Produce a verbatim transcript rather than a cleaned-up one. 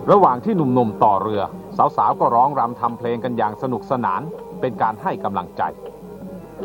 ระหว่างที่หนุ่มๆต่อเรือสาวๆก็ร้องรำทำเพลงกันอย่างสนุกสนานเป็นการให้กำลังใจ